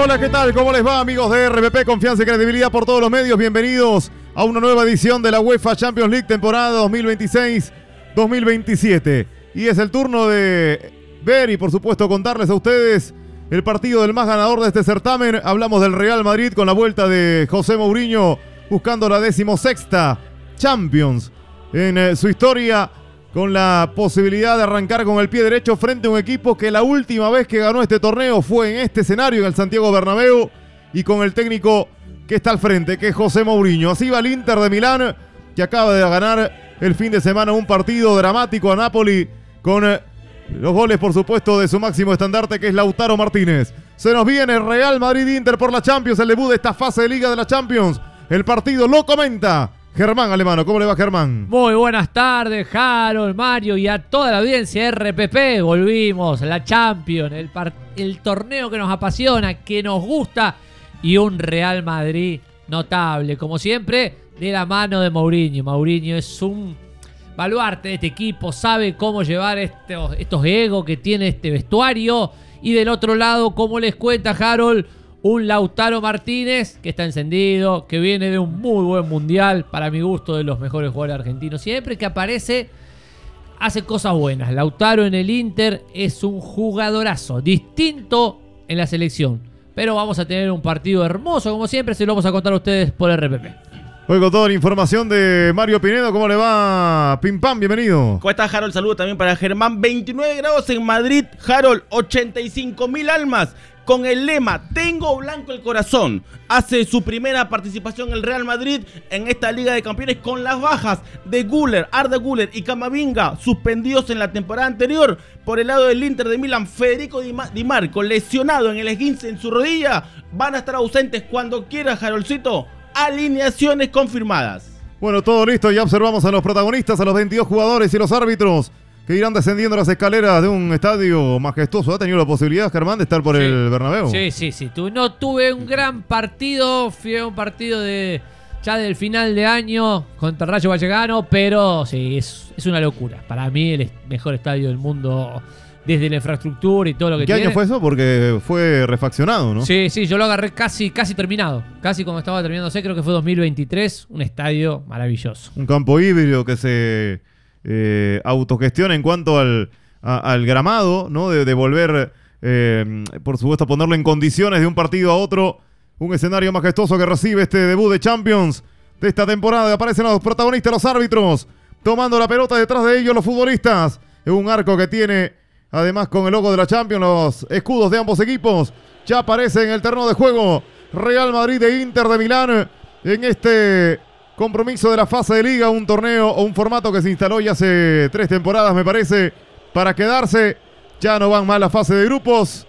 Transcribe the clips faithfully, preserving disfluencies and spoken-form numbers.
Hola, ¿qué tal? ¿Cómo les va, amigos de R P P? Confianza y credibilidad por todos los medios. Bienvenidos a una nueva edición de la UEFA Champions League temporada dos mil veintiséis dos mil veintisiete. Y es el turno de ver y, por supuesto, contarles a ustedes el partido del más ganador de este certamen. Hablamos del Real Madrid con la vuelta de José Mourinho buscando la decimosexta Champions en eh, su historia, con la posibilidad de arrancar con el pie derecho frente a un equipo que la última vez que ganó este torneo fue en este escenario, en el Santiago Bernabéu, y con el técnico que está al frente, que es José Mourinho. Así va el Inter de Milán, que acaba de ganar el fin de semana un partido dramático a Napoli, con eh, los goles, por supuesto, de su máximo estandarte, que es Lautaro Martínez. Se nos viene Real Madrid-Inter por la Champions, el debut de esta fase de Liga de la Champions. El partido lo comenta Germán Alemano. ¿Cómo le va, Germán? Muy buenas tardes, Harold, Mario y a toda la audiencia R P P. Volvimos, la Champions, el, el torneo que nos apasiona, que nos gusta, y un Real Madrid notable, como siempre, de la mano de Mourinho. Mourinho es un baluarte de este equipo, sabe cómo llevar estos, estos egos que tiene este vestuario. Y del otro lado, como les cuenta Harold, un Lautaro Martínez que está encendido, que viene de un muy buen mundial, para mi gusto de los mejores jugadores argentinos. Siempre que aparece, hace cosas buenas. Lautaro en el Inter es un jugadorazo, distinto en la selección. Pero vamos a tener un partido hermoso, como siempre, se lo vamos a contar a ustedes por R P P. Hoy con toda la información de Mario Pinedo. ¿Cómo le va, Pim Pam? Bienvenido. ¿Cómo estás, Harold? Saludo también para Germán. veintinueve grados en Madrid, Harold. ochenta y cinco mil almas. Con el lema "Tengo blanco el corazón", hace su primera participación el Real Madrid en esta Liga de Campeones, con las bajas de Güler, Arda Güler y Camavinga suspendidos en la temporada anterior. Por el lado del Inter de Milán, Federico Di, Di Marco, lesionado en el esguince en su rodilla, van a estar ausentes cuando quiera, Haroldcito. Alineaciones confirmadas. Bueno, todo listo. Ya observamos a los protagonistas, a los veintidós jugadores y los árbitros que irán descendiendo las escaleras de un estadio majestuoso. ¿Ha tenido la posibilidad, Germán, de estar por sí. el Bernabéu? Sí, sí, sí. Tu, no tuve un gran partido. Fui a un partido de ya del final de año contra Rayo Vallecano, pero sí, es, es una locura. Para mí, el mejor estadio del mundo desde la infraestructura y todo lo que ¿Qué tiene. año fue eso? Porque fue refaccionado, ¿no? Sí, sí, yo lo agarré casi, casi terminado. Casi como estaba terminándose, creo que fue dos mil veintitrés. Un estadio maravilloso. Un campo híbrido que se eh, autogestiona en cuanto al, a, al gramado, ¿no? De, de volver, eh, por supuesto, a ponerlo en condiciones de un partido a otro. Un escenario majestuoso que recibe este debut de Champions de esta temporada. Aparecen los protagonistas, los árbitros, tomando la pelota, detrás de ellos los futbolistas. Es un arco que tiene, además, con el logo de la Champions, los escudos de ambos equipos. Ya aparece en el terreno de juego Real Madrid e Inter de Milán en este compromiso de la fase de Liga, un torneo o un formato que se instaló ya hace tres temporadas, me parece, para quedarse. Ya no van mal la fase de grupos,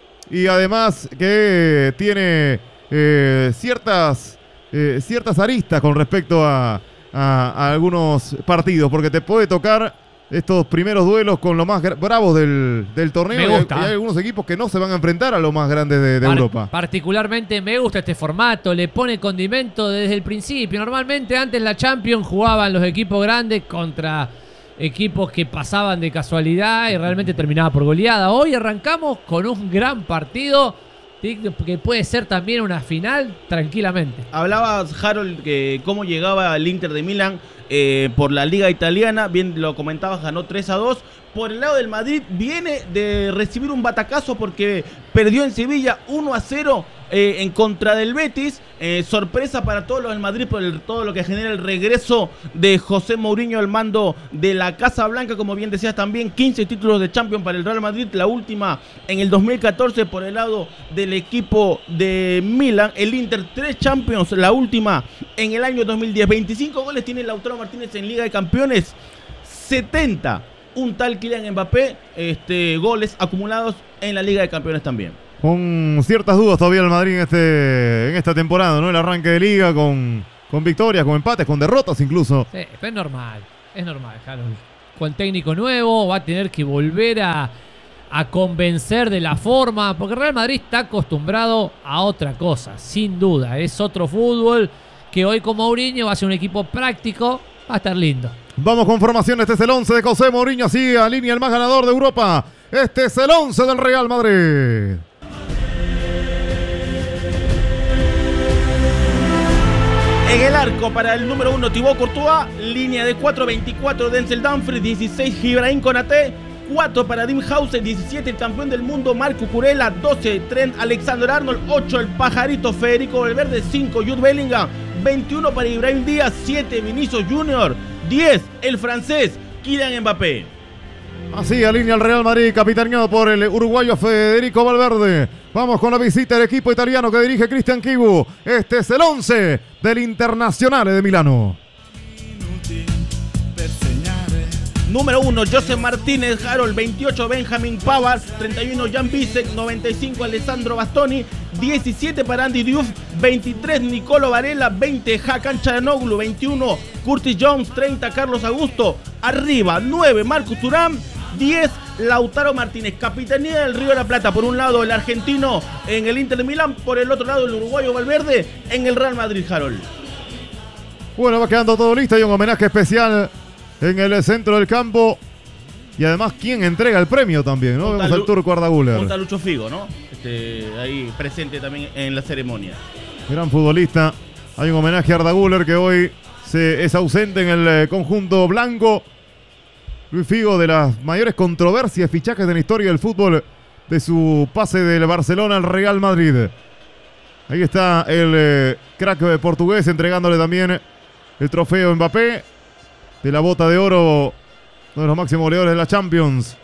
y además que tiene eh, ciertas, eh, ciertas aristas con respecto a, a, a algunos partidos, porque te puede tocar estos primeros duelos con los más bravos del, del torneo. Me gusta. Y hay, hay algunos equipos que no se van a enfrentar a los más grandes de, de Par Europa. Particularmente me gusta este formato, le pone condimento desde el principio. Normalmente antes la Champions jugaban los equipos grandes contra equipos que pasaban de casualidad y realmente terminaba por goleada. Hoy arrancamos con un gran partido que puede ser también una final tranquilamente. Hablabas, Harold, que cómo llegaba el Inter de Milán eh, por la Liga Italiana. Bien lo comentabas, ganó tres a dos. Por el lado del Madrid, viene de recibir un batacazo porque perdió en Sevilla uno a cero eh, en contra del Betis. Eh, sorpresa para todos los del Madrid por el, todo lo que genera el regreso de José Mourinho al mando de la Casa Blanca. Como bien decías también, quince títulos de Champions para el Real Madrid, la última en el dos mil catorce por el lado del equipo de Milán. El Inter, tres Champions, la última en el año dos mil diez. veinticinco goles tiene Lautaro Martínez en Liga de Campeones, setenta un tal Kylian Mbappé, este, goles acumulados en la Liga de Campeones también. Con ciertas dudas todavía el Madrid en, este, en esta temporada, ¿no? El arranque de Liga con, con victorias, con empates, con derrotas incluso. Sí, pero es normal, es normal, Harold. Con técnico nuevo va a tener que volver a, a convencer de la forma, porque el Real Madrid está acostumbrado a otra cosa, sin duda. Es otro fútbol que hoy con Mourinho va a ser un equipo práctico, va a estar lindo. Vamos con formación. Este es el once de José Mourinho. Así alinea el más ganador de Europa. Este es el once del Real Madrid. En el arco para el número uno Thibaut Courtois, línea de cuatro, veinticuatro Denzel Dumfries, dieciséis Ibrahim Konaté, cuatro para Dim Hauser, diecisiete el campeón del mundo Marco Cucurella, doce Trent Alexander-Arnold, ocho el pajarito Federico Valverde, cinco Jude Bellingham, veintiuno para Ibrahim Díaz, siete Vinicius Junior, diez el francés Kylian Mbappé. Así alinea el Real Madrid, capitaneado por el uruguayo Federico Valverde. Vamos con la visita del equipo italiano que dirige Cristian Chivu. Este es el once del Internazionale de Milano. Número uno, José Martínez, Harold, veintiocho, Benjamin Pavard, treinta y uno, Jan Bisek, noventa y cinco, Alessandro Bastoni, diecisiete para Andy Diouf, veintitrés, Nicolo Varela, veinte, Hakan Çalhanoğlu, veintiuno, Curtis Jones, treinta, Carlos Augusto, arriba, nueve, Marcus Thuram, diez, Lautaro Martínez, capitanía del Río de la Plata, por un lado el argentino en el Inter de Milán, por el otro lado el uruguayo Valverde en el Real Madrid, Harold. Bueno, va quedando todo listo, hay un homenaje especial en el centro del campo. Y además, ¿quién entrega el premio también? ¿No? Vemos al turco Arda Güler. Junto a Lucho Figo, ¿no? Este, ahí presente también en la ceremonia. Gran futbolista. Hay un homenaje a Arda Güler que hoy se, es ausente en el conjunto blanco. Luis Figo, de las mayores controversias, fichajes de la historia del fútbol, de su pase del Barcelona al Real Madrid. Ahí está el eh, crack portugués entregándole también el trofeo a Mbappé de la bota de oro, uno de los máximos goleadores de la Champions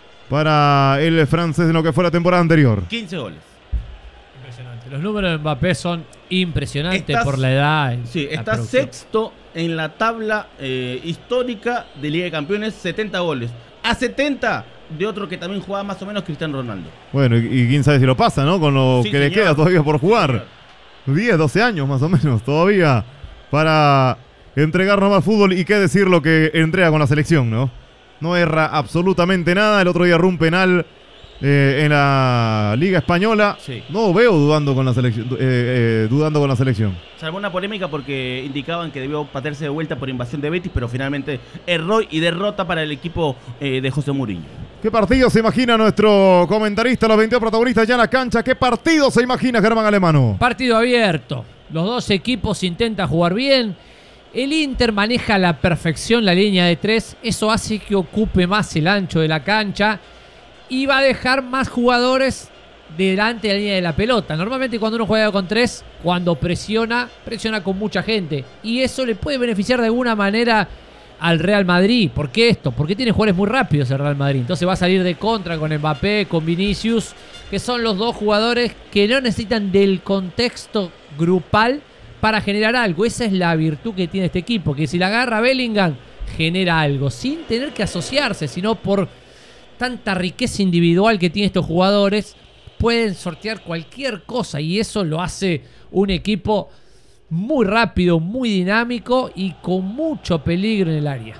para el francés en lo que fue la temporada anterior. quince goles. Impresionante. Los números de Mbappé son impresionantes Estás, por la edad. Sí, la está producción. sexto en la tabla eh, histórica de Liga de Campeones, setenta goles. A setenta de otro que también jugaba más o menos, Cristiano Ronaldo. Bueno, y, y quién sabe si lo pasa, ¿no? Con lo Sí, que le señor. queda todavía por jugar. diez, doce años más o menos todavía para entregarnos más fútbol. Y qué decir lo que entrega con la selección, ¿no? No erra absolutamente nada. El otro día erró un penal eh, en la Liga Española. Sí. No veo dudando con la selección. Eh, eh, dudando con la selección. Salvo una polémica porque indicaban que debió patearse de vuelta por invasión de Betis, pero finalmente error y derrota para el equipo eh, de José Mourinho. ¿Qué partido se imagina nuestro comentarista, los veintidós protagonistas ya en la cancha? ¿Qué partido se imagina Germán Alemano? Partido abierto. Los dos equipos intentan jugar bien. El Inter maneja a la perfección la línea de tres. Eso hace que ocupe más el ancho de la cancha. Y va a dejar más jugadores delante de la línea de la pelota. Normalmente cuando uno juega con tres, cuando presiona, presiona con mucha gente. Y eso le puede beneficiar de alguna manera al Real Madrid. ¿Por qué esto? Porque tiene jugadores muy rápidos el Real Madrid. Entonces va a salir de contra con Mbappé, con Vinicius, que son los dos jugadores que no necesitan del contexto grupal para generar algo. Esa es la virtud que tiene este equipo, que si la agarra Bellingham, genera algo, sin tener que asociarse, sino por tanta riqueza individual que tienen estos jugadores, pueden sortear cualquier cosa, y eso lo hace un equipo muy rápido, muy dinámico y con mucho peligro en el área.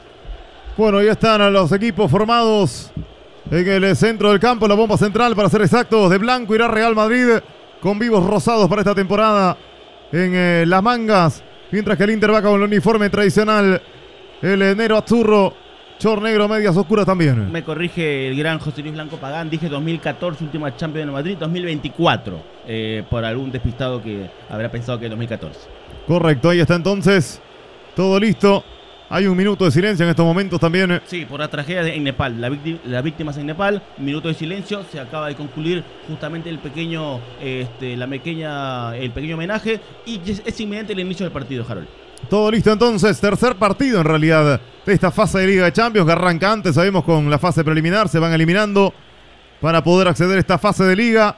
Bueno, ya están los equipos formados en el centro del campo, la bomba central, para ser exactos, de blanco irá Real Madrid, con vivos rosados para esta temporada en eh, las mangas, mientras que el Inter va con el uniforme tradicional, el eh, negro azzurro, short negro, medias oscuras también. Me corrige el gran José Luis Blanco Pagán, dije dos mil catorce, última Champions de Madrid, dos mil veinticuatro, eh, por algún despistado que habrá pensado que es dos mil catorce. Correcto, ahí está entonces, todo listo. Hay un minuto de silencio en estos momentos también. Sí, por la tragedia de- en Nepal, la víctima, las víctimas en Nepal, minuto de silencio, se acaba de concluir justamente el pequeño, este, la pequeña, el pequeño homenaje, y es, es inminente el inicio del partido, Harold. Todo listo entonces, tercer partido en realidad de esta fase de Liga de Champions, que arranca antes, sabemos, con la fase preliminar, se van eliminando para poder acceder a esta fase de Liga,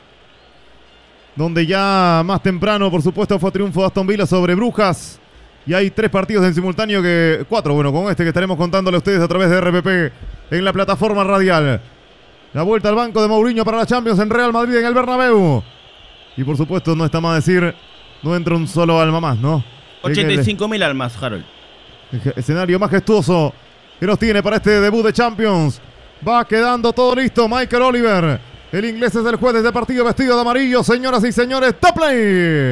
donde ya más temprano, por supuesto, fue triunfo de Aston Villa sobre Brujas. Y hay tres partidos en simultáneo, que cuatro, bueno, con este que estaremos contándole a ustedes a través de R P P en la plataforma radial. La vuelta al banco de Mourinho para la Champions en Real Madrid, en el Bernabéu. Y por supuesto, no está más decir, no entra un solo alma más, ¿no? ochenta y cinco mil almas, Harold. El escenario majestuoso que nos tiene para este debut de Champions. Va quedando todo listo. Michael Oliver, el inglés, es el juez de este partido, vestido de amarillo. Señoras y señores, top play.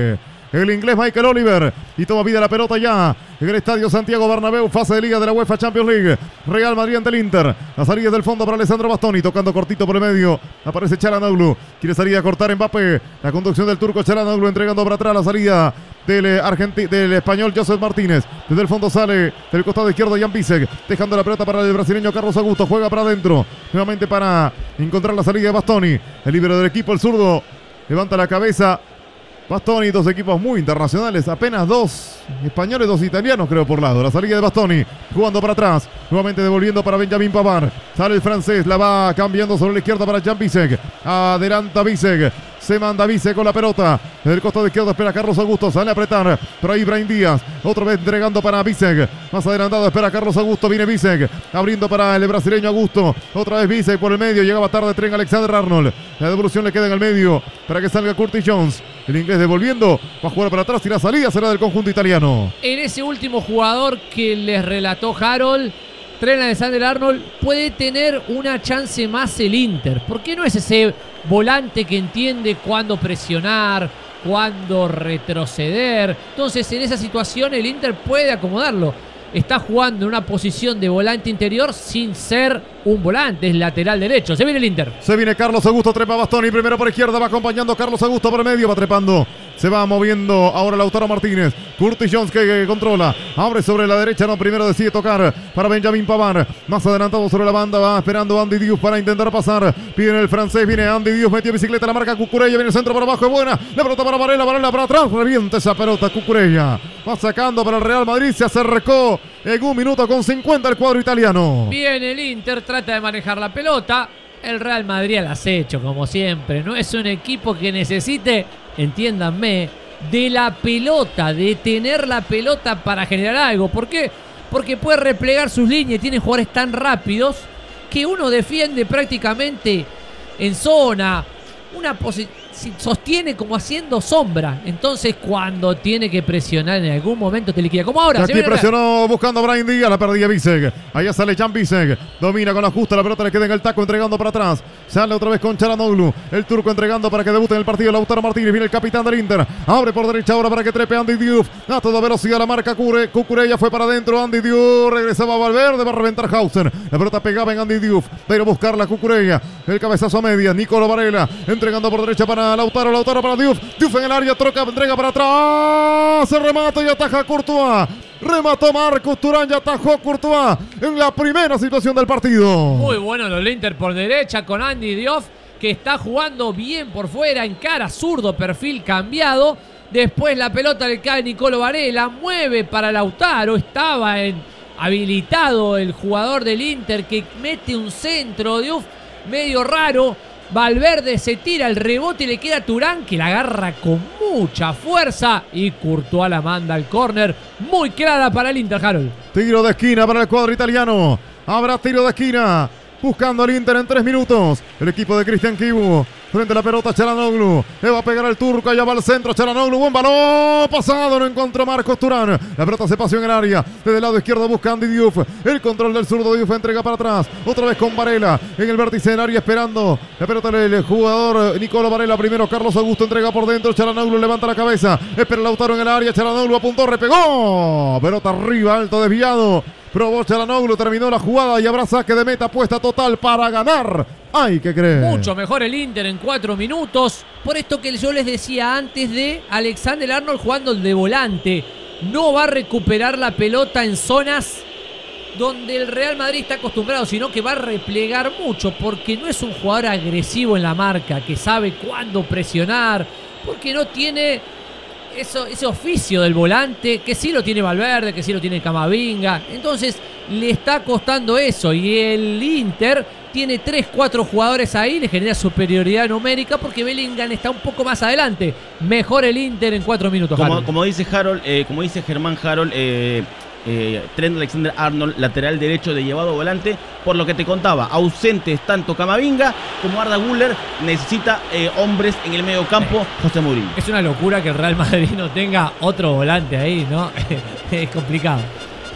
el inglés Michael Oliver. Y toma vida la pelota ya en el estadio Santiago Bernabéu, fase de Liga de la UEFA Champions League. Real Madrid ante el Inter. La salida del fondo para Alessandro Bastoni, tocando cortito por el medio. Aparece Çalhanoğlu. Quiere salir a cortar Mbappé. La conducción del turco Çalhanoğlu entregando para atrás la salida del, Argenti del español Joseph Martínez. Desde el fondo sale del costado izquierdo Jan Bisek, dejando la pelota para el brasileño Carlos Augusto. Juega para adentro. Nuevamente para encontrar la salida de Bastoni. El líbero del equipo, el zurdo, levanta la cabeza. Bastoni, dos equipos muy internacionales, apenas dos españoles, dos italianos creo por lado. La salida de Bastoni, jugando para atrás, nuevamente devolviendo para Benjamin Pavard. Sale el francés, la va cambiando sobre la izquierda para Jan Bisek. Adelanta Bisek, se manda Bisek con la pelota. Desde el costado izquierdo espera Carlos Augusto, sale a apretar, pero ahí Brahim Díaz, otra vez entregando para Bisek. Más adelantado espera Carlos Augusto, viene Bisek, abriendo para el brasileño Augusto. Otra vez Bisek por el medio, llegaba tarde tren Alexander Arnold. La devolución le queda en el medio para que salga Curtis Jones. El inglés devolviendo, va a jugar para atrás y la salida será del conjunto italiano. En ese último jugador que les relató Harold, Trent Alexander-Arnold, puede tener una chance más el Inter. ¿Por qué no es ese volante que entiende cuándo presionar, cuándo retroceder? Entonces en esa situación el Inter puede acomodarlo. Está jugando en una posición de volante interior sin ser un volante, es lateral derecho. Se viene el Inter. Se viene Carlos Augusto, trepa Bastoni, primero por izquierda, va acompañando Carlos Augusto por el medio, va trepando. Se va moviendo ahora Lautaro Martínez. Curtis Jones que, que controla. Abre sobre la derecha, no, primero decide tocar para Benjamin Pavard. Más adelantado sobre la banda, va esperando Andy Diouf para intentar pasar. Pide el francés, viene Andy Diouf, metió bicicleta, la marca Cucurella, viene el centro para abajo, es buena. La pelota para Varela, Varela para atrás, revienta esa pelota Cucurella. Va sacando para el Real Madrid, se acercó en un minuto con cincuenta el cuadro italiano. Bien, el Inter trata de manejar la pelota. El Real Madrid al acecho, como siempre. No es un equipo que necesite, entiéndanme, de la pelota, de tener la pelota para generar algo. ¿Por qué? Porque puede replegar sus líneas. Tiene jugadores tan rápidos que uno defiende prácticamente en zona. Una posición sostiene como haciendo sombra. Entonces cuando tiene que presionar en algún momento te liquida. Como ahora. Aquí se presionó buscando a Brahim Díaz, la perdía Bisek. Allá sale Jan Bisek. Domina con la justa, la pelota le queda en el taco, entregando para atrás. Sale otra vez con Çalhanoğlu. El turco entregando para que debute en el partido Lautaro Martínez. Viene el capitán del Inter. Abre por derecha ahora para que trepe Andy Diouf. A toda velocidad la marca Cure. Cucurella fue para adentro. Andy Diouf regresaba a Valverde. Va a reventar Hausen. La pelota pegaba en Andy Diouf. Pero buscar la Cucurella. El cabezazo a medias. Nicolò Varela entregando por derecha para Lautaro. Lautaro para Diouf. Diouf en el área. Troca, entrega para atrás. Se remata y ataja Courtois. Remató Marcos Thuram y atajó Courtois en la primera situación del partido. Muy bueno lo del Inter por derecha con Andy Diouf, que está jugando bien por fuera, en cara, zurdo, perfil cambiado. Después la pelota le cae a Nicolò Varela, mueve para Lautaro. Estaba en, habilitado el jugador del Inter que mete un centro. Diouf medio raro. Valverde se tira el rebote y le queda a Thuram, que la agarra con mucha fuerza. Y Courtois la manda al córner. Muy clara para el Inter, Harold. Tiro de esquina para el cuadro italiano. Habrá tiro de esquina. Buscando al Inter en tres minutos. El equipo de Cristian Chivu. Frente a la pelota Çalhanoğlu. Le va a pegar el turco. Allá va al centro Çalhanoğlu. Buen balón. Pasado. No encontró Marcos Thuram. La pelota se pasó en el área. Desde el lado izquierdo busca Andy Diouf. El control del zurdo Diouf. Entrega para atrás. Otra vez con Varela. En el vértice del área esperando. La pelota del jugador Nicolò Varela. Primero Carlos Augusto. Entrega por dentro. Çalhanoğlu levanta la cabeza. Espera Lautaro en el área. Çalhanoğlu apuntó. Repegó. Pelota arriba. Alto desviado. Probó Çalhanoğlu, terminó la jugada y habrá saque de meta, apuesta total para ganar. Hay que creer. Mucho mejor el Inter en cuatro minutos. Por esto que yo les decía antes de Alexander-Arnold jugando de volante. No va a recuperar la pelota en zonas donde el Real Madrid está acostumbrado, sino que va a replegar mucho, porque no es un jugador agresivo en la marca, que sabe cuándo presionar, porque no tiene Eso, ese oficio del volante, que sí lo tiene Valverde, que sí lo tiene Camavinga. Entonces le está costando eso. Y el Inter tiene tres, cuatro jugadores ahí, le genera superioridad numérica porque Bellingham está un poco más adelante. Mejor el Inter en cuatro minutos. Como, como dice Harold, eh, como dice Germán Harold, eh, eh, Trent Alexander-Arnold, lateral derecho de llevado volante, por lo que te contaba, ausentes tanto Camavinga como Arda Güler, necesita eh, hombres en el medio campo, José Mourinho. Es una locura que el Real Madrid no tenga otro volante ahí, ¿no? Es complicado.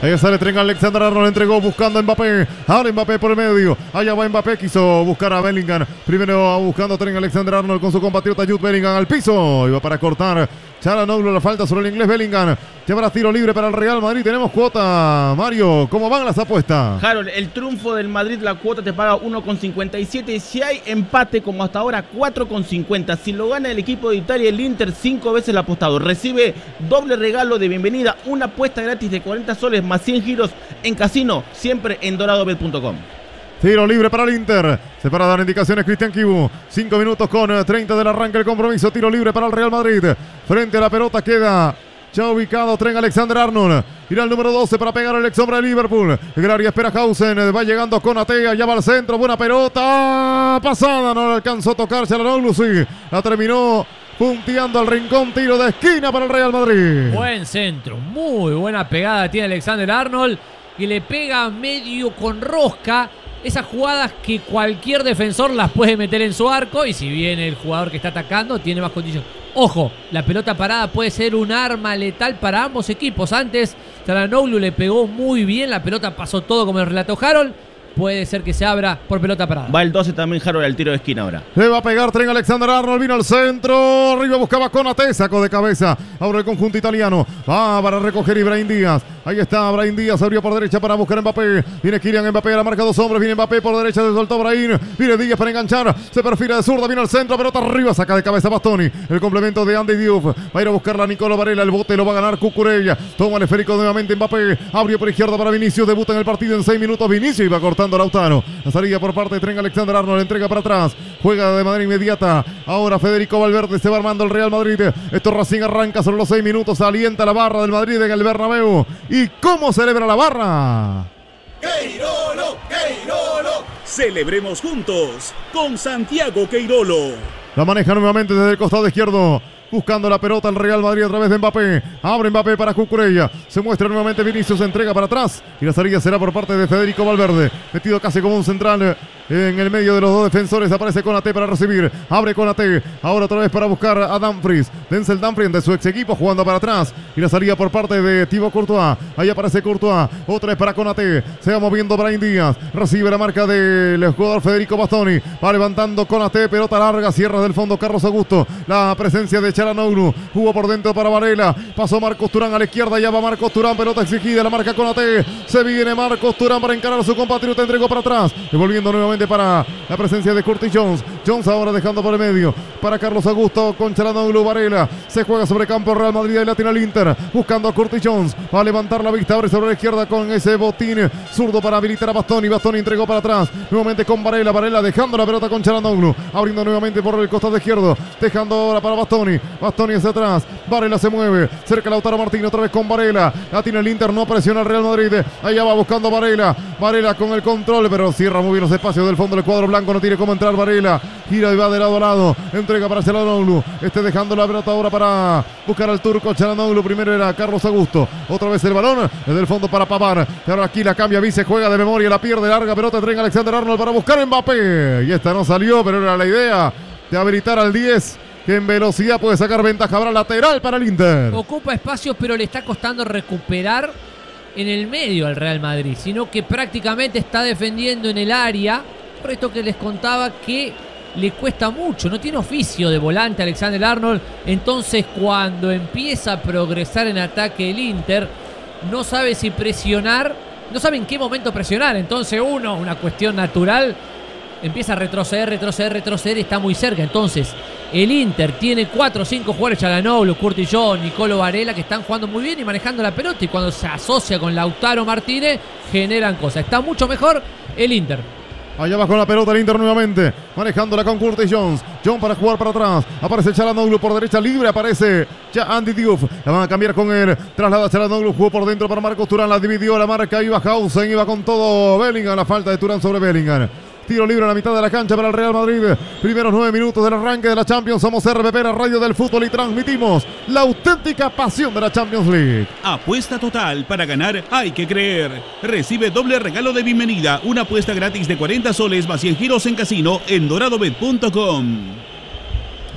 Ahí sale Trent Alexander-Arnold, entregó buscando a Mbappé. Ahora Mbappé por el medio. Allá va Mbappé, quiso buscar a Bellingham. Primero buscando a Trent Alexander-Arnold con su compatriota Jude Bellingham al piso. Iba para cortar Çalhanoğlu, la falta sobre el inglés Bellingham. Llevará tiro libre para el Real Madrid. Tenemos cuota, Mario. ¿Cómo van las apuestas? Harold, el triunfo del Madrid, la cuota te paga uno con cincuenta y siete. Si hay empate como hasta ahora, cuatro con cincuenta. Si lo gana el equipo de Italia, el Inter, cinco veces el apostado. Recibe doble regalo de bienvenida, una apuesta gratis de cuarenta soles más cien giros en casino, siempre en doradobet punto com. Tiro libre para el Inter. Se para dar indicaciones Cristian Chivu. cinco minutos con treinta del arranque del compromiso. Tiro libre para el Real Madrid. Frente a la pelota queda ya ubicado Trent Alexander-Arnold. Irá el número doce para pegar el ex hombre de Liverpool. El área espera Hausen. Va llegando con Atea. Ya va al centro. Buena pelota. Pasada. No le alcanzó a tocar Çalhanoğlu. Sí. La terminó punteando al rincón. Tiro de esquina para el Real Madrid. Buen centro. Muy buena pegada tiene Alexander-Arnold. Y le pega medio con rosca. Esas jugadas que cualquier defensor las puede meter en su arco. Y si viene el jugador que está atacando, tiene más condiciones. Ojo, la pelota parada puede ser un arma letal para ambos equipos. Antes, Çalhanoğlu le pegó muy bien. La pelota pasó todo como el relató Harold. Puede ser que se abra por pelota parada. Va el doce también, Harold, al tiro de esquina ahora. Le va a pegar Trent Alexander-Arnold. Vino al centro. Arriba buscaba Konaté. Sacó de cabeza. Ahora el conjunto italiano. Va para recoger Ibrahim Díaz. Ahí está Brahim Díaz, abrió por derecha para buscar a Mbappé. Viene Kylian Mbappé, la marca dos hombres. Viene Mbappé por derecha, se soltó Brahim. Viene Díaz para enganchar. Se perfila de zurda, viene al centro, pelota arriba, saca de cabeza Bastoni. El complemento de Andy Diouf. Va a ir a buscarla Nicolo Varela. El bote lo va a ganar Cucurella. Toma el esférico nuevamente Mbappé. Abrió por izquierda para Vinicius. Debuta en el partido en seis minutos. Vinicius iba cortando a Lautaro. La salida por parte de Trent Alexander-Arnold. Entrega para atrás. Juega de manera inmediata. Ahora Federico Valverde se va armando el Real Madrid. Esto recién arranca sobre los seis minutos. Alienta la barra del Madrid en el Bernabéu. ¿Y cómo celebra la barra? Queirolo, Queirolo. Celebremos juntos con Santiago Queirolo. La maneja nuevamente desde el costado izquierdo. Buscando la pelota el Real Madrid a través de Mbappé. Abre Mbappé para Cucurella. Se muestra nuevamente Vinicius. Se entrega para atrás. Y la salida será por parte de Federico Valverde. Metido casi como un central en el medio de los dos defensores. Aparece Konaté para recibir. Abre Konaté. Ahora otra vez para buscar a Dumfries. Denzel Dumfries de su ex equipo jugando para atrás. Y la salida por parte de Thibaut Courtois. Ahí aparece Courtois. Otra vez para Konaté. Se va moviendo Brahim Díaz. Recibe la marca del jugador Federico Bastoni. Va levantando Konaté. Pelota larga. Cierra del fondo Carlos Augusto. La presencia de Çalhanoğlu. Jugó por dentro para Varela. Pasó Marcos Turán a la izquierda. Ya va Marcos Turán. Pelota exigida. La marca Konaté. Se viene Marcos Turán para encarar a su compatriota. Entregó para atrás. Devolviendo nuevamente para la presencia de Curtis Jones. Jones ahora dejando por el medio. Para Carlos Augusto con Çalhanoğlu. Varela. Se juega sobre campo Real Madrid y lateral Inter. Buscando a Curtis Jones. Va a levantar la vista. Abre sobre la izquierda con ese botín zurdo para habilitar a Bastoni. Bastoni entregó para atrás. Nuevamente con Varela. Varela dejando la pelota con Çalhanoğlu. Abriendo nuevamente por el costado izquierdo. Dejando ahora para Bastoni. Bastoni hacia atrás. Varela se mueve. Cerca Lautaro Martínez otra vez con Varela. La tiene el Inter. No presiona el Real Madrid. Allá va buscando Varela. Varela con el control. Pero cierra muy bien los espacios del fondo del cuadro blanco. No tiene cómo entrar Varela. Gira y va de lado a lado. Entrega para Çalhanoğlu. Este dejando la pelota ahora para buscar al turco Çalhanoğlu. Primero era Carlos Augusto. Otra vez el balón. Desde el fondo para Pavard. Ahora aquí la cambia. Vice juega de memoria. La pierde larga pelota. Trent Alexander-Arnold para buscar a Mbappé. Y esta no salió, pero era la idea de habilitar al diez. Que en velocidad puede sacar ventaja. Habrá lateral para el Inter. Ocupa espacios, pero le está costando recuperar en el medio al Real Madrid. Sino que prácticamente está defendiendo en el área. Por esto que les contaba que le cuesta mucho. No tiene oficio de volante Alexander-Arnold. Entonces cuando empieza a progresar en ataque el Inter, no sabe si presionar. No sabe en qué momento presionar. Entonces uno, una cuestión natural, empieza a retroceder, retroceder, retroceder y está muy cerca. Entonces el Inter tiene cuatro o cinco jugadores, Çalhanoğlu, Curtis Jones, Nicolo Varela, que están jugando muy bien y manejando la pelota. Y cuando se asocia con Lautaro Martínez, generan cosas. Está mucho mejor el Inter. Allá va con la pelota el Inter nuevamente. Manejándola con Curtis Jones. Jones para jugar para atrás. Aparece Çalhanoğlu por derecha libre. Aparece ya Andy Diouf. La van a cambiar con él. Traslada Çalhanoğlu. Jugó por dentro para Marcos Turán. La dividió la marca. Iba Hausen. Iba con todo Bellingham. La falta de Turán sobre Bellingham. Tiro libre a la mitad de la cancha para el Real Madrid. Primeros nueve minutos del arranque de la Champions. Somos R P P, la radio del fútbol, y transmitimos la auténtica pasión de la Champions League. Apuesta total. Para ganar hay que creer. Recibe doble regalo de bienvenida. Una apuesta gratis de cuarenta soles más cien giros en casino en doradobet punto com.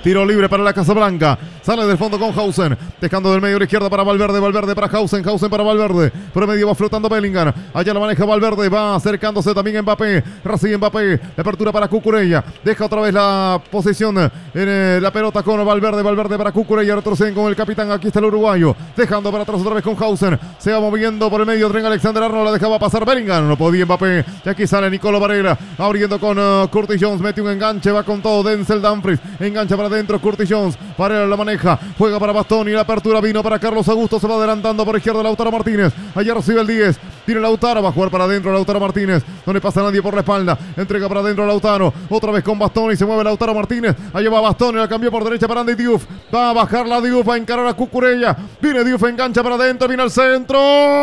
Tiro libre para la Casablanca. Sale del fondo con Hausen. Dejando del medio a la izquierda para Valverde. Valverde para Hausen. Hausen para Valverde. Por el medio va flotando Bellingham. Allá la maneja Valverde. Va acercándose también Mbappé. Recibe Mbappé. La apertura para Cucurella. Deja otra vez la posición en eh, la pelota con Valverde. Valverde para Cucurella. Retroceden con el capitán. Aquí está el uruguayo. Dejando para atrás otra vez con Hausen. Se va moviendo por el medio. Tren Alexander Arnold. La dejaba pasar Bellingham. No podía Mbappé. Y aquí sale Nicolo Varela. Abriendo con uh, Curtis Jones. Mete un enganche. Va con todo Denzel Dumfries. Engancha para adentro Curtis Jones. Varela la maneja. Juega para Bastoni. La apertura vino para Carlos Augusto. Se va adelantando por izquierda Lautaro Martínez. Allá recibe el diez. Tiene Lautaro. Va a jugar para adentro Lautaro Martínez. No le pasa a nadie por la espalda. Entrega para adentro Lautaro. Otra vez con Bastoni. Se mueve Lautaro Martínez. Allá va Bastoni. La cambió por derecha para Andy Diouf. Va a bajar la Diouf. Va a encarar a Cucurella. Viene Diouf. Engancha para adentro. Viene al centro.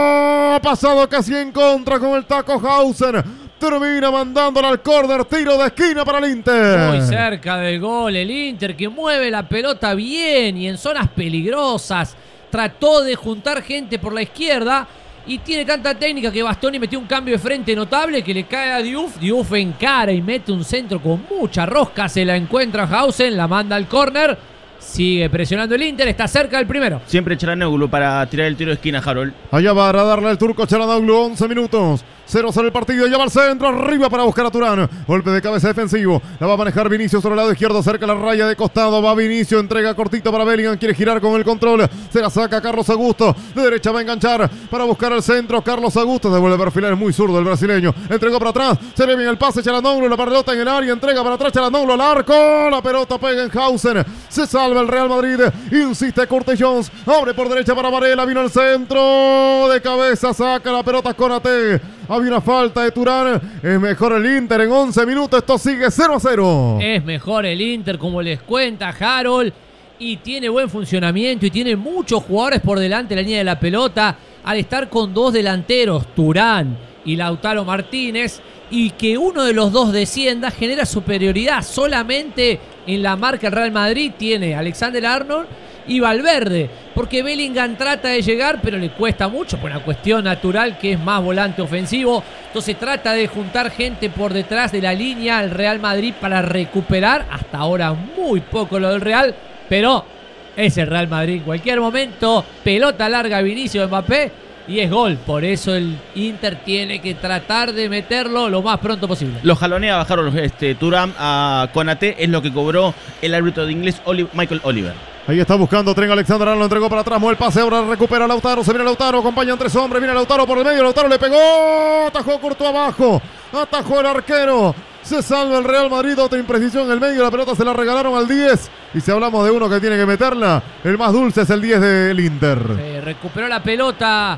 Ha pasado casi en contra con el taco Hausen. Termina mandándola al córner, tiro de esquina para el Inter. Muy cerca del gol, el Inter que mueve la pelota bien y en zonas peligrosas. Trató de juntar gente por la izquierda y tiene tanta técnica que Bastoni metió un cambio de frente notable que le cae a Diouf. Diouf encara y mete un centro con mucha rosca. Se la encuentra Hausen, la manda al córner. Sigue presionando el Inter, está cerca del primero. Siempre Çalhanoğlu para tirar el tiro de esquina, Harold. Allá va a darle el turco Çalhanoğlu, once minutos. cero cero el partido, ya va al centro, arriba para buscar a Turán. Golpe de cabeza defensivo. La va a manejar Vinicius sobre el lado izquierdo, cerca la raya de costado. Va Vinicius, entrega cortito para Bellingham. Quiere girar con el control. Se la saca Carlos Augusto. De derecha va a enganchar para buscar el centro. Carlos Augusto devuelve a perfilar, es muy zurdo el brasileño. Entregó para atrás, se le viene el pase. Çalhanoğlu, la pelota en el área. Entrega para atrás, Çalhanoğlu al arco. La pelota pega en Hausen. Se salva el Real Madrid. Insiste Curtis Jones. Abre por derecha para Varela. Vino al centro. De cabeza saca la pelota Konaté. Había una falta de Turán. Es mejor el Inter en once minutos. Esto sigue cero a cero. Es mejor el Inter, como les cuenta Harold. Y tiene buen funcionamiento. Y tiene muchos jugadores por delante de la línea de la pelota. Al estar con dos delanteros, Turán y Lautaro Martínez. Y que uno de los dos descienda genera superioridad. Solamente en la marca el Real Madrid tiene Alexander Arnold y Valverde, porque Bellingham trata de llegar pero le cuesta mucho por una cuestión natural que es más volante ofensivo. Entonces trata de juntar gente por detrás de la línea al Real Madrid para recuperar. Hasta ahora muy poco lo del Real, pero es el Real Madrid. En cualquier momento, pelota larga Vinicius Mbappé y es gol. Por eso el Inter tiene que tratar de meterlo lo más pronto posible. Los jalonea, bajaron este, Thuram a Konaté. Es lo que cobró el árbitro de inglés Oli- Michael Oliver. Ahí está buscando tren Alexander Arnold, lo entregó para atrás, mueve el pase, ahora recupera Lautaro, se viene Lautaro, acompañan tres hombres, viene Lautaro por el medio, Lautaro le pegó, atajó corto abajo, atajó el arquero, se salva el Real Madrid, otra imprecisión en el medio, la pelota se la regalaron al diez, y si hablamos de uno que tiene que meterla, el más dulce es el diez del Inter. Eh, recuperó la pelota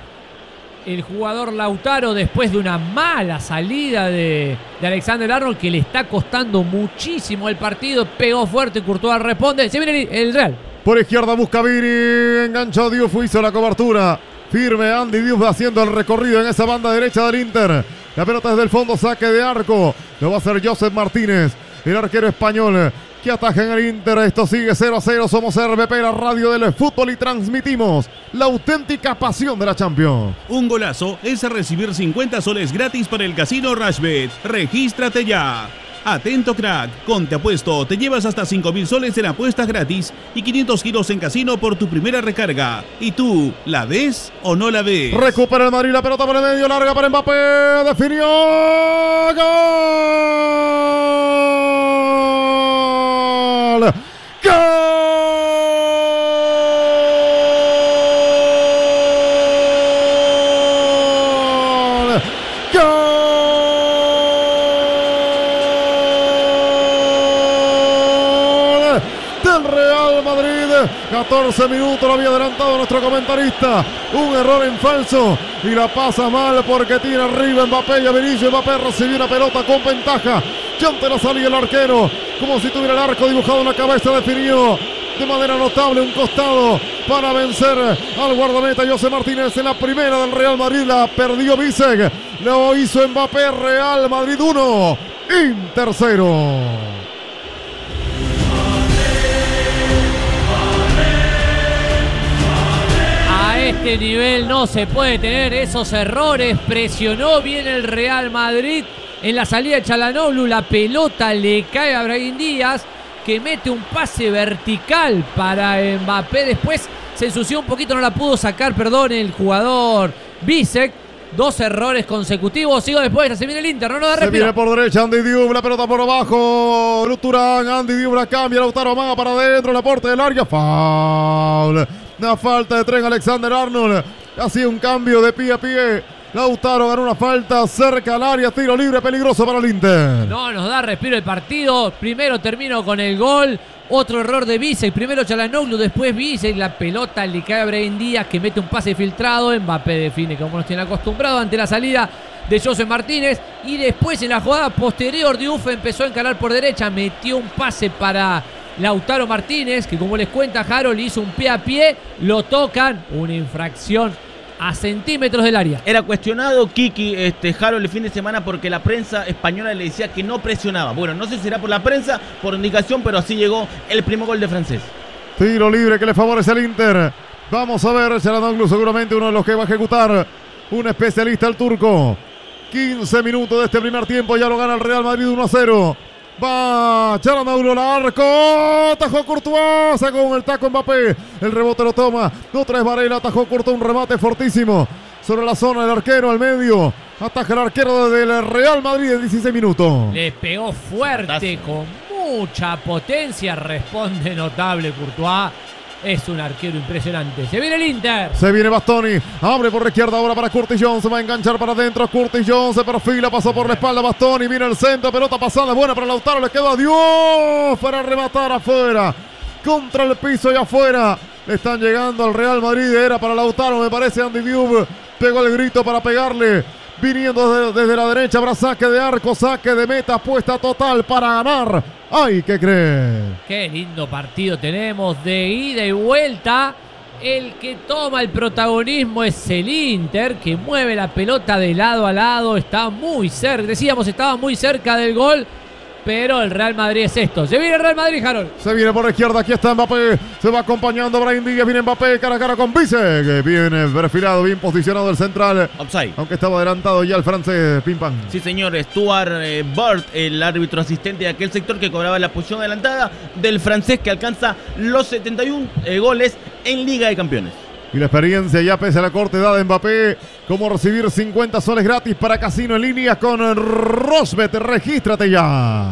el jugador Lautaro después de una mala salida de, de Alexander Arnold que le está costando muchísimo el partido, pegó fuerte, Courtois responde, se viene el, el Real. Por izquierda busca Vini, enganchó Diouf, hizo la cobertura. Firme Andy Diouf haciendo el recorrido en esa banda derecha del Inter. La pelota desde el fondo, saque de arco. Lo va a hacer Josep Martínez, el arquero español que ataja en el Inter. Esto sigue cero a cero. Somos R B P, la radio del fútbol, y transmitimos la auténtica pasión de la Champions. Un golazo es recibir cincuenta soles gratis para el casino Rashbet. Regístrate ya. Atento crack, con Te Apuesto te llevas hasta cinco mil soles en apuestas gratis y quinientos giros en casino por tu primera recarga. ¿Y tú, la ves o no la ves? Recupera el Madrid, la pelota por el medio, larga para Mbappé, definió, ¡gol! ¡Gol! catorce minutos lo había adelantado nuestro comentarista. Un error en falso y la pasa mal porque tiene arriba Mbappé y a Vinicius. Mbappé recibió una pelota con ventaja. Ya ante la salida el arquero, como si tuviera el arco dibujado en la cabeza, definió de manera notable un costado para vencer al guardameta José Martínez. En la primera del Real Madrid la perdió Bisek, lo hizo Mbappé. Real Madrid uno, Inter cero. A este nivel no se puede tener esos errores. Presionó bien el Real Madrid en la salida de Çalhanoğlu. La pelota le cae a Brahim Díaz que mete un pase vertical para Mbappé. Después se ensució un poquito, no la pudo sacar, perdón, el jugador Bisek. Dos errores consecutivos. Sigo después, se viene el Inter, no nos da respiro. Se viene por derecha Andy Diouf, la pelota por abajo. Luturán, Andy Diouf la cambia, Lautaro Amaga para adentro, la puerta del área. Foul. Una falta de tren Alexander Arnold. Hacía un cambio de pie a pie. Lautaro ganó una falta cerca al área, tiro libre peligroso para el Inter. No nos da respiro el partido. Primero termino con el gol. Otro error de Bisek. Primero Çalhanoğlu, después Bisek. La pelota le cae a Brahim Díaz, que mete un pase filtrado. Mbappé define como nos tiene acostumbrado ante la salida de José Martínez. Y después en la jugada posterior, Diouf empezó a encarar por derecha. Metió un pase para Lautaro Martínez, que como les cuenta Harold, hizo un pie a pie. Lo tocan. Una infracción a centímetros del área. Era cuestionado Kiki este, Harold el fin de semana porque la prensa española le decía que no presionaba. Bueno, no sé si será por la prensa, por indicación, pero así llegó el primer gol de francés. Tiro libre que le favorece al Inter. Vamos a ver, Çalhanoğlu seguramente uno de los que va a ejecutar. Un especialista el turco. quince minutos de este primer tiempo, ya lo gana el Real Madrid uno a cero. Va Çalhanoğlu al arco, atajó Courtois, con el taco Mbappé, el rebote lo toma, otra es Varela, atajó Courtois, un remate fortísimo sobre la zona del arquero al medio, ataja el arquero del Real Madrid en dieciséis minutos. Le pegó fuerte, con mucha potencia, responde notable Courtois. Es un arquero impresionante. Se viene el Inter. Se viene Bastoni. Abre por la izquierda ahora para Curtis Jones. Se va a enganchar para adentro. Curtis Jones se perfila. Pasó por la espalda Bastoni. Viene el centro. Pelota pasada. Buena para Lautaro. Le queda a Diouf para rematar afuera. Contra el piso y afuera. Le están llegando al Real Madrid. Era para Lautaro. Me parece Andy Diouf. Pegó el grito para pegarle. Viniendo desde, desde la derecha. Habrá saque de arco. Saque de meta. Apuesta total para ganar. Hay que creer. Qué lindo partido tenemos de ida y vuelta. El que toma el protagonismo es el Inter, que mueve la pelota de lado a lado. Está muy cerca, decíamos, estaba muy cerca del gol. Pero el Real Madrid es esto. Se viene el Real Madrid, Harold. Se viene por la izquierda. Aquí está Mbappé. Se va acompañando Brahim Díaz. Viene Mbappé cara a cara con Bisek. Viene perfilado, bien posicionado el central. Offside. Aunque estaba adelantado ya el francés. Pim pam. Sí, señor. Stuart eh, Bird, el árbitro asistente de aquel sector que cobraba la posición adelantada del francés, que alcanza los setenta y uno eh, goles en Liga de Campeones. Y la experiencia ya pese a la corta edad de Mbappé. Como recibir cincuenta soles gratis para casino en línea con Rosbet. Regístrate ya.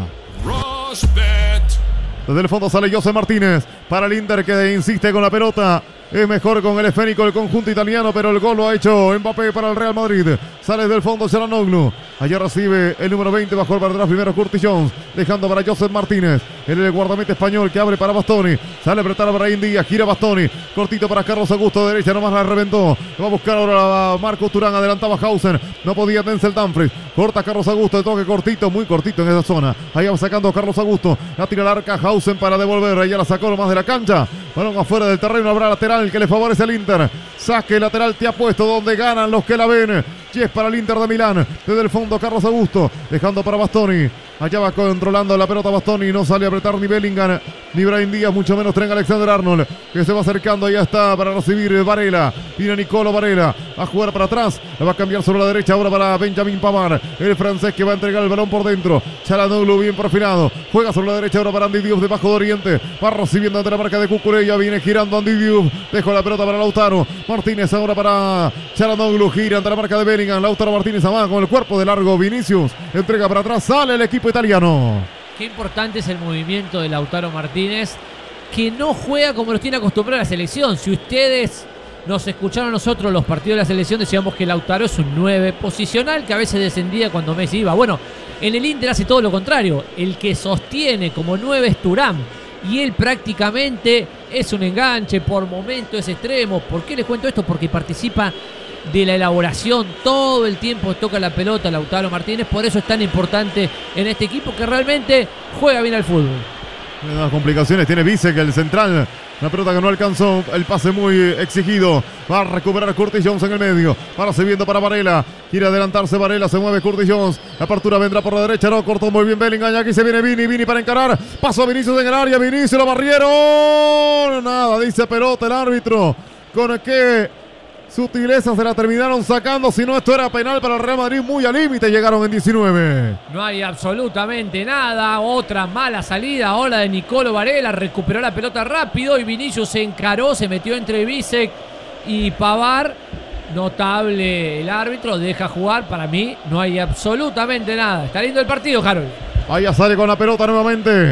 Rosbet. Desde el fondo sale José Martínez para el Inter, que insiste con la pelota. Es mejor con el esférico el conjunto italiano, pero el gol lo ha hecho Mbappé para el Real Madrid. Sale del fondo Çalhanoğlu. Allá recibe el número veinte, bajo el bar atrás primero Curtis Jones, dejando para José Martínez. El guardameta español que abre para Bastoni. Sale a apretar a Brahim Díaz, gira Bastoni. Cortito para Carlos Augusto, derecha nomás la reventó. Va a buscar ahora a Marcos Turán, adelantaba Hausen. No podía Denzel Dumfries. Corta Carlos Augusto, de toque cortito, muy cortito en esa zona. Ahí va sacando Carlos Augusto. La tira al arca Hausen para devolver. Ahí ya la sacó nomás de la cancha. Balón afuera del terreno, habrá lateral que le favorece al Inter. Saque lateral te ha puesto donde ganan los que la ven. Y es para el Inter de Milán. Desde el fondo Carlos Augusto, dejando para Bastoni. Allá va controlando la pelota Bastoni. No sale a apretar ni Bellingham ni Brahim Díaz, mucho menos Trent Alexander Arnold, que se va acercando. Ya está para recibir Varela. Viene Nicolo Varela a jugar para atrás. La va a cambiar sobre la derecha ahora para Benjamin Pavard, el francés, que va a entregar el balón por dentro. Çalhanoğlu bien perfilado. Juega sobre la derecha ahora para Andy Diouf de Bajo de Oriente. Va recibiendo ante la marca de Cucurella. Viene girando Andy Diouf. Dejó la pelota para Lautaro Martínez ahora para Çalhanoğlu. Gira ante la marca de Bellingham. Lautaro Martínez abajo con el cuerpo de largo. Vinicius entrega para atrás. Sale el equipo italiano. Qué importante es el movimiento de Lautaro Martínez, que no juega como nos tiene acostumbrado la selección. Si ustedes nos escucharon a nosotros los partidos de la selección, decíamos que Lautaro es un nueve posicional que a veces descendía cuando Messi iba. Bueno, en el Inter hace todo lo contrario. El que sostiene como nueve es Thuram, y él prácticamente es un enganche, por momento es extremo. ¿Por qué les cuento esto? Porque participa de la elaboración, todo el tiempo toca la pelota Lautaro Martínez. Por eso es tan importante en este equipo, que realmente juega bien al fútbol. Las complicaciones tiene Bisek, el central. La pelota que no alcanzó, el pase muy exigido. Va a recuperar Curtis Jones en el medio. Va recibiendo para Varela. Quiere adelantarse Varela, se mueve Curtis Jones. La apertura vendrá por la derecha, no cortó muy bien Bellingham. Aquí se viene Vini, Vini para encarar. Pasó Vinicius en el área, Vinicius lo barrieron. Nada, dice pelota el árbitro. Con que sutileza se la terminaron sacando. Si no, esto era penal para el Real Madrid. Muy al límite llegaron en diecinueve. No hay absolutamente nada. Otra mala salida ahora de Nicolo Varela. Recuperó la pelota rápido y Vinicius se encaró, se metió entre Bisek y Pavard. Notable el árbitro, deja jugar. Para mí no hay absolutamente nada. Está lindo el partido, Harold. Ahí sale con la pelota nuevamente.